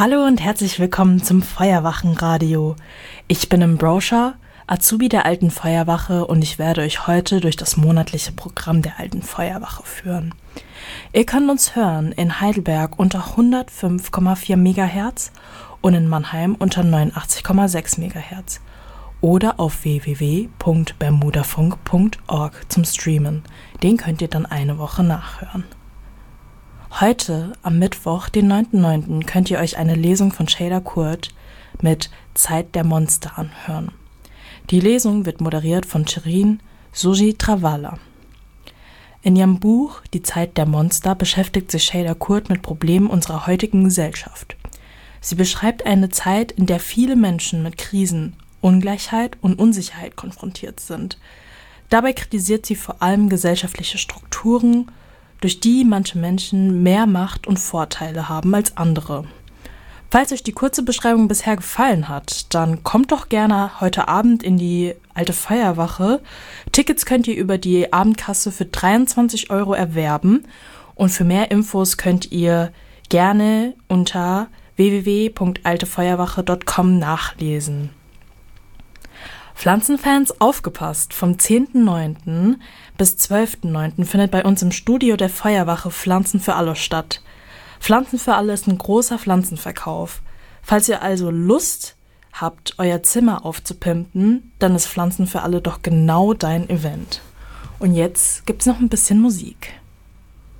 Hallo und herzlich willkommen zum Feuerwachenradio. Ich bin Ambrosia, Azubi der Alten Feuerwache, und ich werde euch heute durch das monatliche Programm der Alten Feuerwache führen. Ihr könnt uns hören in Heidelberg unter 105,4 MHz und in Mannheim unter 89,6 MHz oder auf www.bermudafunk.org zum Streamen. Den könnt ihr dann eine Woche nachhören. Heute, am Mittwoch, den 9.9., könnt ihr euch eine Lesung von Shayla Kurt mit Zeit der Monster anhören. Die Lesung wird moderiert von Shirin Suji Travala. In ihrem Buch Die Zeit der Monster beschäftigt sich Shayla Kurt mit Problemen unserer heutigen Gesellschaft. Sie beschreibt eine Zeit, in der viele Menschen mit Krisen, Ungleichheit und Unsicherheit konfrontiert sind. Dabei kritisiert sie vor allem gesellschaftliche Strukturen, durch die manche Menschen mehr Macht und Vorteile haben als andere. Falls euch die kurze Beschreibung bisher gefallen hat, dann kommt doch gerne heute Abend in die Alte Feuerwache. Tickets könnt ihr über die Abendkasse für 23 € erwerben, und für mehr Infos könnt ihr gerne unter www.altefeuerwache.com nachlesen. Pflanzenfans, aufgepasst! Vom 10.9. bis 12.9. findet bei uns im Studio der Feuerwache Pflanzen für alle statt. Pflanzen für alle ist ein großer Pflanzenverkauf. Falls ihr also Lust habt, euer Zimmer aufzupimpen, dann ist Pflanzen für alle doch genau dein Event. Und jetzt gibt's noch ein bisschen Musik.